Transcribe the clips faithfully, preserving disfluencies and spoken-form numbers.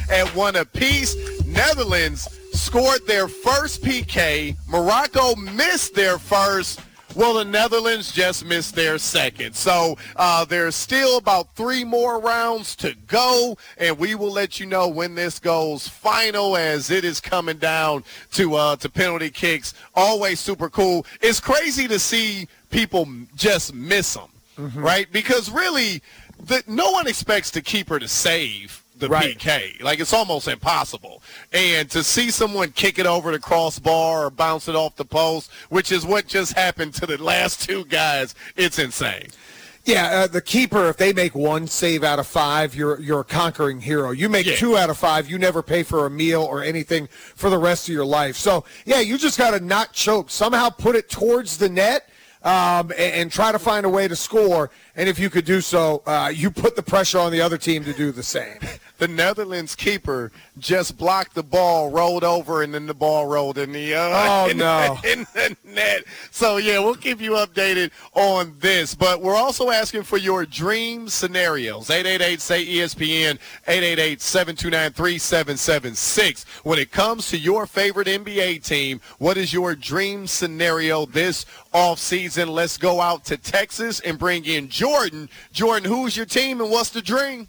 at one apiece. Netherlands scored their first P K. Morocco missed their first. Well, the Netherlands just missed their second. So uh, there's still about three more rounds to go, and we will let you know when this goes final as it is coming down to uh, to penalty kicks. Always super cool. It's crazy to see people just miss them, mm-hmm. right? Because really, the, no one expects the keeper to save the right. P K. Like, it's almost impossible. And to see someone kick it over the crossbar or bounce it off the post, which is what just happened to the last two guys, it's insane. Yeah, uh, the keeper, if they make one save out of five, you're you're a conquering hero. You make yeah. two out of five, you never pay for a meal or anything for the rest of your life. So, yeah, you just got to not choke. Somehow put it towards the net. Um, and, and try to find a way to score. And if you could do so, uh, you put the pressure on the other team to do the same. The Netherlands keeper just blocked the ball, rolled over, and then the ball rolled in the uh, oh in, no in the net. So yeah, we'll keep you updated on this. But we're also asking for your dream scenarios. eight eight eight say E S P N, eight eight eight, seven two nine, three seven seven six. When it comes to your favorite N B A team, what is your dream scenario this offseason? Let's go out to Texas and bring in Jordan. Jordan, who's your team and what's the dream?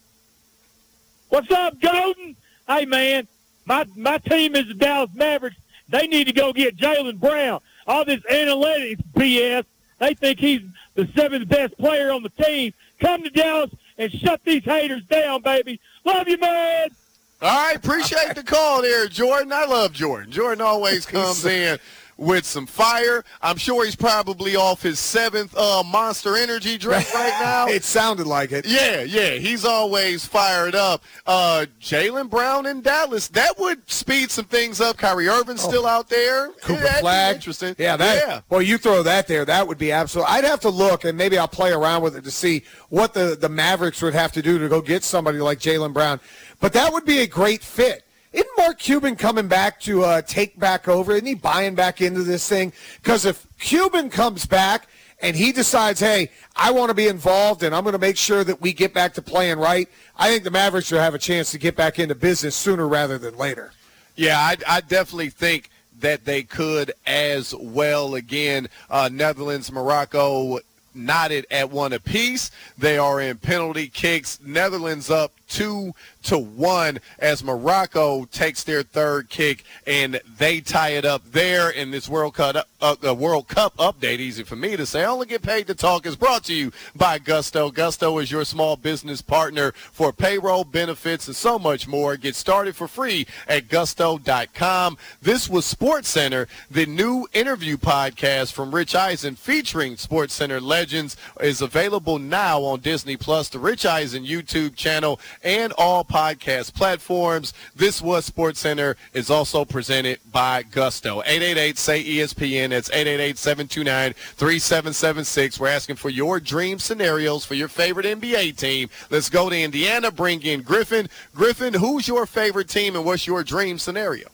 What's up, Golden? Hey, man, my my team is the Dallas Mavericks. They need to go get Jaylen Brown. All this analytics B S, they think he's the seventh best player on the team. Come to Dallas and shut these haters down, baby. Love you, man. All right, appreciate the call there, Jordan. I love Jordan. Jordan always comes in with some fire. I'm sure he's probably off his seventh uh, Monster Energy drink right now. It sounded like it. Yeah, yeah. He's always fired up. Uh, Jaylen Brown in Dallas, that would speed some things up. Kyrie Irving's oh. still out there. Cooper yeah, Flag. Interesting. Yeah, that, yeah. Well, you throw that there, that would be absolute. I'd have to look, and maybe I'll play around with it to see what the, the Mavericks would have to do to go get somebody like Jaylen Brown. But that would be a great fit. Isn't Mark Cuban coming back to uh, take back over? Isn't he buying back into this thing? Because if Cuban comes back and he decides, hey, I want to be involved and I'm going to make sure that we get back to playing right, I think the Mavericks will have a chance to get back into business sooner rather than later. Yeah, I, I definitely think that they could as well. Again, uh, Netherlands, Morocco knotted at one apiece. They are in penalty kicks. Netherlands up two to one as Morocco takes their third kick and they tie it up there. In this World Cup uh, uh, World Cup update, easy for me to say, I only get paid to talk, is brought to you by Gusto. Gusto is your small business partner for payroll, benefits, and so much more. Get started for free at gusto dot com. This was SportsCenter, the new interview podcast from Rich Eisen featuring SportsCenter legends, is available now on Disney Plus, the Rich Eisen YouTube channel, and all podcast platforms. This was SportsCenter, is also presented by Gusto. eight eight eight say E S P N. That's eight eight eight, seven two nine, three seven seven six. We're asking for your dream scenarios for your favorite N B A team. Let's go to Indiana, bring in Griffin. Griffin, who's your favorite team and what's your dream scenario?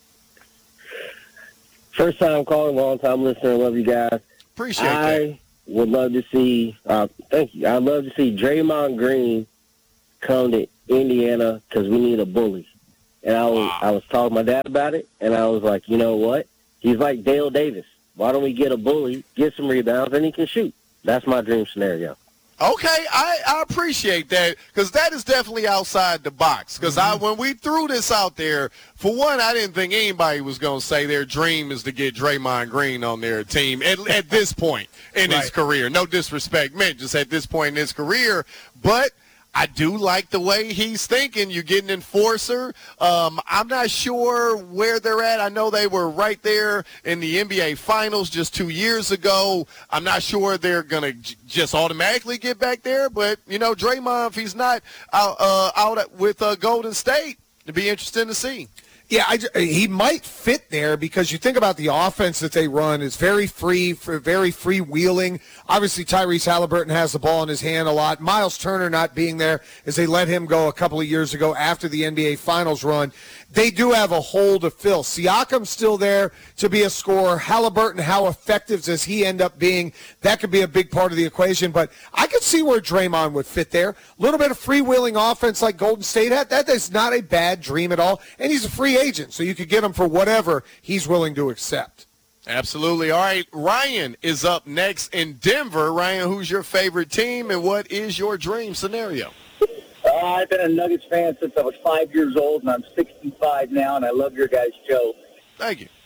First time calling, long time listener. Love you guys. Appreciate I that. would love to see, uh, thank you. I'd love to see Draymond Green come to Indiana because we need a bully. And I was wow. I was talking to my dad about it, and I was like, you know what? He's like Dale Davis. Why don't we get a bully, get some rebounds, and he can shoot? That's my dream scenario. Okay, I, I appreciate that because that is definitely outside the box. Because mm-hmm. I when we threw this out there, for one, I didn't think anybody was going to say their dream is to get Draymond Green on their team at, at this point in right. his career. No disrespect meant, just at this point in his career. But I do like the way he's thinking. You get an enforcer. Um, I'm not sure where they're at. I know they were right there in the N B A Finals just two years ago. I'm not sure they're going to j- just automatically get back there. But, you know, Draymond, if he's not out, uh, out with uh, Golden State, it'd be interesting to see. Yeah, I, he might fit there because you think about the offense that they run is very free, very freewheeling. Obviously, Tyrese Halliburton has the ball in his hand a lot. Miles Turner not being there as they let him go a couple of years ago after the N B A Finals run. They do have a hole to fill. Siakam's still there to be a scorer. Halliburton, how effective does he end up being? That could be a big part of the equation. But I could see where Draymond would fit there. A little bit of freewheeling offense like Golden State had. That is not a bad dream at all. And he's a free agent, so you could get him for whatever he's willing to accept. Absolutely. All right, Ryan is up next in Denver. Ryan, who's your favorite team, and what is your dream scenario? Uh, I've been a Nuggets fan since I was five years old, and I'm sixty-five now, and I love your guys' show. Thank you.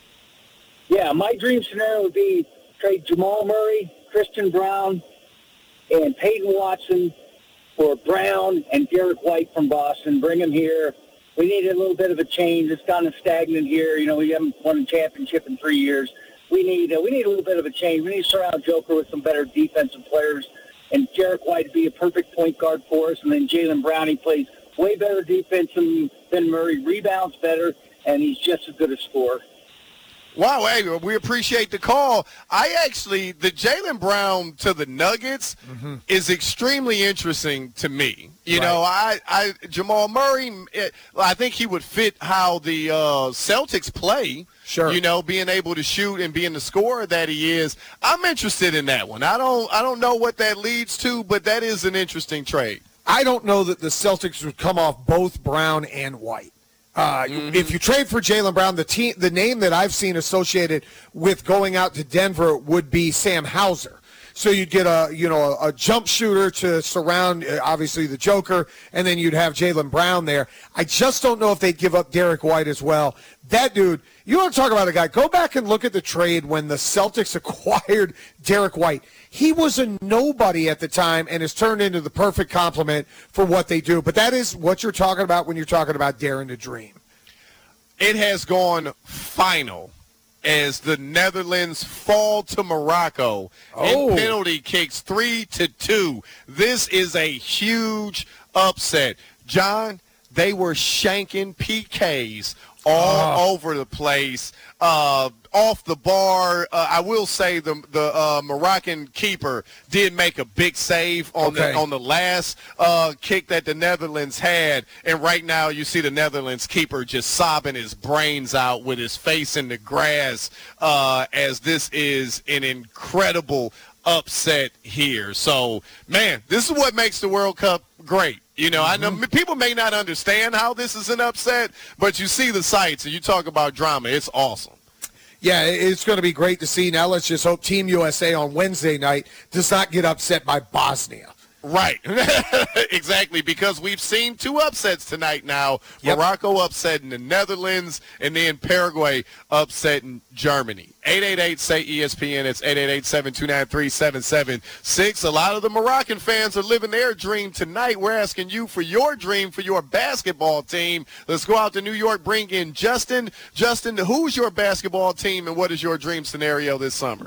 Yeah, my dream scenario would be trade Jamal Murray, Christian Brown, and Peyton Watson for Brown and Derek White from Boston. Bring them here. We need a little bit of a change. It's kind of stagnant here. You know, we haven't won a championship in three years. We need uh, we need a little bit of a change. We need to surround Joker with some better defensive players. And Derek White would be a perfect point guard for us. And then Jaylen Brown, he plays way better defense than, than Murray, rebounds better, and he's just as good a scorer. Wow, hey, we appreciate the call. I actually, the Jaylen Brown to the Nuggets mm-hmm. is extremely interesting to me. You right. know, I, I Jamal Murray, it, I think he would fit how the uh, Celtics play. Sure. You know, being able to shoot and being the scorer that he is. I'm interested in that one. I don't, I don't know what that leads to, but that is an interesting trade. I don't know that the Celtics would come off both Brown and White. Uh, mm-hmm. If you trade for Jaylen Brown, the team, the name that I've seen associated with going out to Denver would be Sam Hauser. So you'd get a, you know, a, a jump shooter to surround, uh, obviously, the Joker, and then you'd have Jaylen Brown there. I just don't know if they'd give up Derek White as well. That dude, you want to talk about a guy, go back and look at the trade when the Celtics acquired Derek White. He was a nobody at the time and has turned into the perfect complement for what they do. But that is what you're talking about when you're talking about daring to dream. It has gone final as the Netherlands fall to Morocco oh. in penalty kicks three to two. This is a huge upset. John, they were shanking P Ks all oh. over the place, uh, off the bar. Uh, I will say the the uh, Moroccan keeper did make a big save on okay. the on the last uh, kick that the Netherlands had, and right now you see the Netherlands keeper just sobbing his brains out with his face in the grass, uh, as this is an incredible upset here. So, man, this is what makes the World Cup great. You know, mm-hmm. I know people may not understand how this is an upset, but you see the sights and you talk about drama. It's awesome. Yeah, it's going to be great to see. Now let's just hope Team U S A on Wednesday night does not get upset by Bosnia. Right. Exactly, because we've seen two upsets tonight now. Yep. Morocco upsetting the Netherlands, and then Paraguay upsetting Germany. eight eight eight, say E S P N. It's eight eight eight, seven two nine, three seven seven six. A lot of the Moroccan fans are living their dream tonight. We're asking you for your dream for your basketball team. Let's go out to New York, bring in Justin. Justin, who's your basketball team, and what is your dream scenario this summer?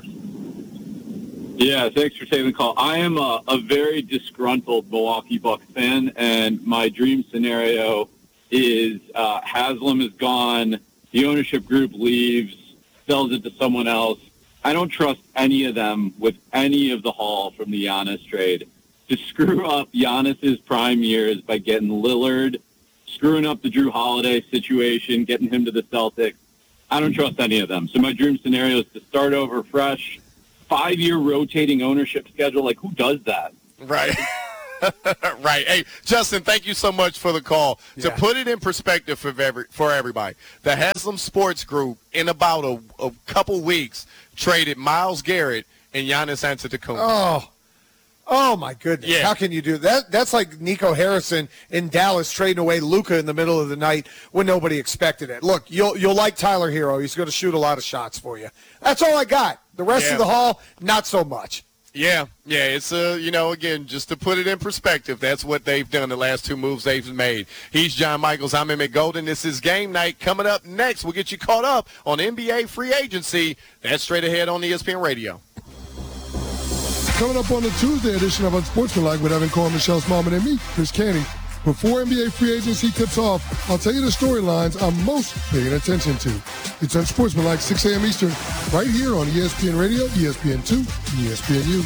Yeah, thanks for taking the call. I am a, a very disgruntled Milwaukee Bucks fan, and my dream scenario is uh, Haslam is gone, the ownership group leaves, sells it to someone else. I don't trust any of them with any of the haul from the Giannis trade to screw up Giannis's prime years by getting Lillard, screwing up the Drew Holiday situation, getting him to the Celtics. I don't trust any of them. So my dream scenario is to start over fresh, five-year rotating ownership schedule. Like, who does that? Right. Right. Hey, Justin, thank you so much for the call. Yeah. To put it in perspective for every, for everybody, the Haslam Sports Group, in about a, a couple weeks, traded Myles Garrett and Giannis Antetokounmpo. Oh. Oh, my goodness. Yeah. How can you do that? That's like Nico Harrison in Dallas trading away Luka in the middle of the night when nobody expected it. Look, you'll you'll like Tyler Hero. He's going to shoot a lot of shots for you. That's all I got. The rest yeah. of the haul, not so much. Yeah, yeah, it's, uh, you know, again, just to put it in perspective, that's what they've done, the last two moves they've made. He's John Michaels. I'm Emmett Golden. This is Game Night. Coming up next, we'll get you caught up on N B A free agency. That's straight ahead on E S P N Radio. Coming up on the Tuesday edition of Unsportsmanlike with Evan Cole, Michelle Smallman, and me, Chris Canty. Before N B A free agency tips off, I'll tell you the storylines I'm most paying attention to. It's Unsportsmanlike, six a.m. Eastern, right here on E S P N Radio, E S P N two, and E S P N U.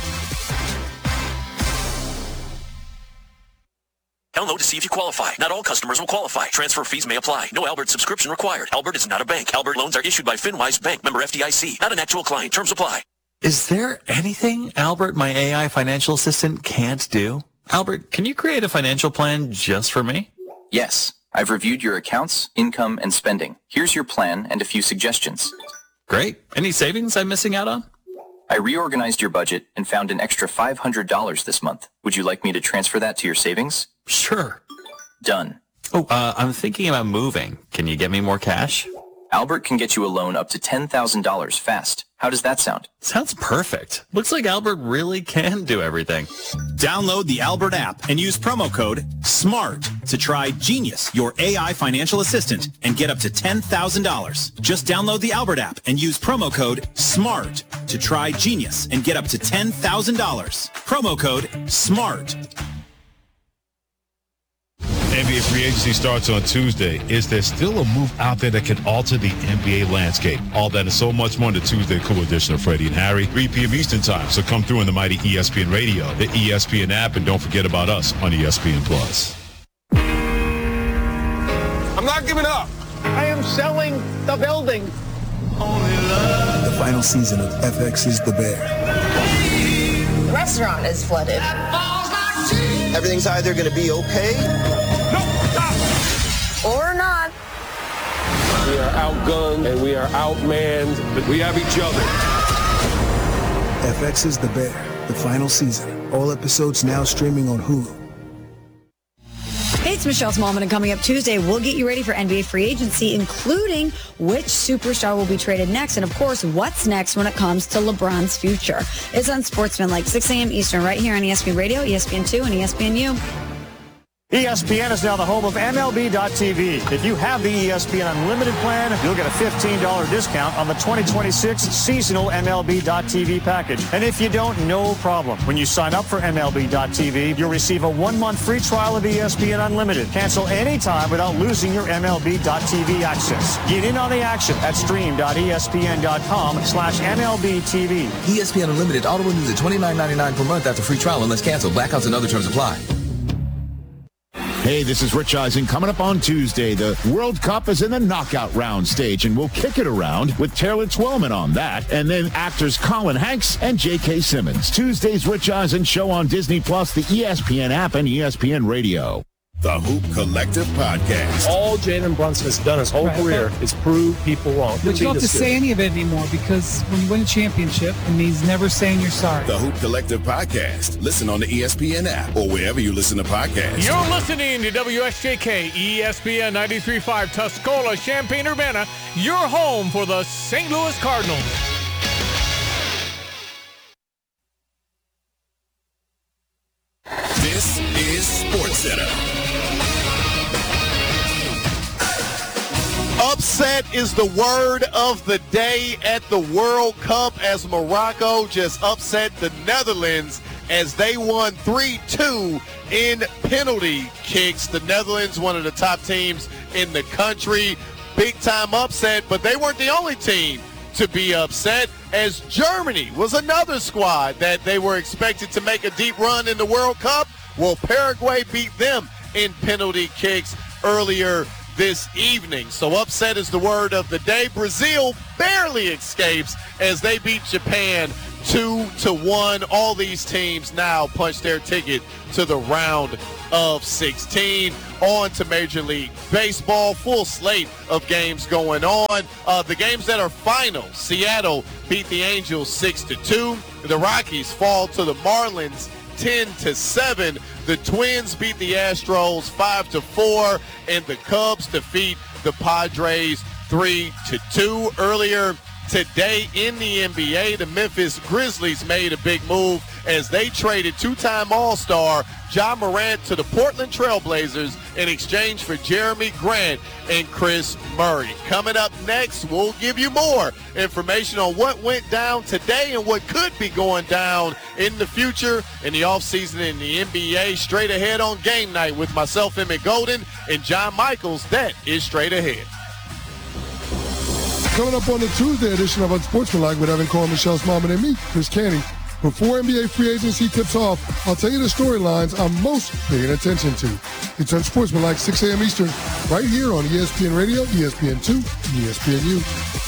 Download to see if you qualify. Not all customers will qualify. Transfer fees may apply. No Albert subscription required. Albert is not a bank. Albert loans are issued by FinWise Bank, member F D I C. Not an actual client. Terms apply. Is there anything Albert, my A I financial assistant, can't do? Albert, can you create a financial plan just for me? Yes. I've reviewed your accounts, income, and spending. Here's your plan and a few suggestions. Great. Any savings I'm missing out on? I reorganized your budget and found an extra five hundred dollars this month. Would you like me to transfer that to your savings? Sure. Done. Oh, uh, I'm thinking about moving. Can you get me more cash? Albert can get you a loan up to ten thousand dollars fast. How does that sound? Sounds perfect. Looks like Albert really can do everything. Download the Albert app and use promo code SMART to try Genius, your A I financial assistant, and get up to ten thousand dollars. Just download the Albert app and use promo code SMART to try Genius and get up to ten thousand dollars. Promo code SMART. N B A free agency starts on Tuesday. Is there still a move out there that can alter the N B A landscape? All that and so much more on the Tuesday Cool Edition of Freddie and Harry, three p.m. Eastern Time. So come through on the mighty E S P N Radio, the E S P N app, and don't forget about us on E S P N Plus. I'm not giving up. I am selling the building. The final season of F X's The Bear. The restaurant is flooded. Everything's either going to be okay or not. We are outgunned and we are outmanned, but we have each other. F X's The Bear, the final season. All episodes now streaming on Hulu. Hey, it's Michelle Smallman, and coming up Tuesday, we'll get you ready for N B A free agency, including which superstar will be traded next, and of course, what's next when it comes to LeBron's future. It's Unsportsmanlike, six a.m. Eastern, right here on E S P N Radio, E S P N two, and E S P N U. E S P N is now the home of M L B dot T V. If you have the E S P N Unlimited plan, you'll get a fifteen dollars discount on the twenty twenty-six seasonal M L B dot T V package. And if you don't, no problem. When you sign up for M L B dot T V, you'll receive a one-month free trial of E S P N Unlimited. Cancel anytime without losing your M L B dot T V access. Get in on the action at stream dot E S P N dot com slash M L B T V. E S P N Unlimited auto renews at twenty-nine ninety-nine per month after free trial unless canceled. Blackouts and other terms apply. Hey, this is Rich Eisen. Coming up on Tuesday, the World Cup is in the knockout round stage, and we'll kick it around with Taylor Twellman on that, and then actors Colin Hanks and J K. Simmons. Tuesday's Rich Eisen show on Disney Plus, the E S P N app, and E S P N Radio. The Hoop Collective Podcast. All Jalen Brunson has done his whole right, career okay. is prove people wrong. But you don't have to say any of it anymore, because when you win a championship, it means never saying you're sorry. The Hoop Collective Podcast. Listen on the E S P N app or wherever you listen to podcasts. You're listening to W S J K, E S P N ninety-three point five, Tuscola, Champaign-Urbana, your home for the Saint Louis Cardinals. This is SportsCenter. Upset is the word of the day at the World Cup as Morocco just upset the Netherlands as they won three two in penalty kicks. The Netherlands, one of the top teams in the country, big-time upset, but they weren't the only team to be upset, as Germany was another squad that they were expected to make a deep run in the World Cup. Well, Paraguay beat them in penalty kicks earlier this evening. So upset is the word of the day. Brazil barely escapes as they beat Japan two to one. All these teams now punch their ticket to the round of sixteen. On to Major League Baseball. Full slate of games going on. Uh, the games that are final. Seattle beat the Angels six to two. The Rockies fall to the Marlins ten to seven. The Twins beat the Astros five to four, and the Cubs defeat the Padres three to two. Earlier today in the N B A, the Memphis Grizzlies made a big move as they traded two-time All-Star Ja Morant to the Portland Trailblazers in exchange for Jeremy Grant and Chris Murray. Coming up next, we'll give you more information on what went down today and what could be going down in the future in the offseason in the N B A. Straight ahead on Game Night with myself, Emmett Golden, and John Michaels. That is Straight Ahead. Coming up on the Tuesday edition of Unsportsmanlike with Evan Cohen, Michelle Smallman, and me, Chris Canty. Before N B A free agency tips off, I'll tell you the storylines I'm most paying attention to. It's Unsportsmanlike, six a.m. Eastern, right here on E S P N Radio, E S P N two, and E S P N U.